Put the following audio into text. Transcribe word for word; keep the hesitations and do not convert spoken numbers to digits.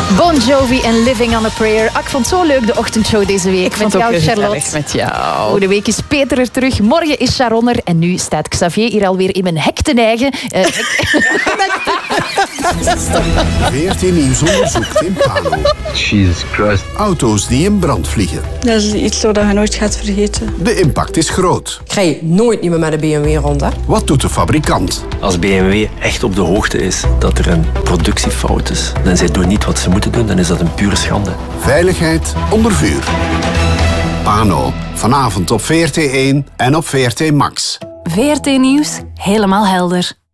Bon Jovi en Living on a Prayer. Ah, ik vond het zo leuk, de ochtendshow deze week. Ik met vond het jou, ook Charlotte. met jou. Goede week is Peter er terug. Morgen is Sharon er. En nu staat Xavier hier alweer in mijn hek te neigen. Uh, V R T Nieuws onderzoekt in Pano. Jesus Christ. Auto's die in brand vliegen. Dat is iets dat je nooit gaat vergeten. De impact is groot. Ik rij nooit niet meer met een B M W rond, hè? Wat doet de fabrikant? Als B M W echt op de hoogte is dat er een productiefout is en zij doen niet wat ze moeten doen, dan is dat een pure schande. Veiligheid onder vuur. Pano. Vanavond op V R T één en op V R T Max. V R T Nieuws, helemaal helder.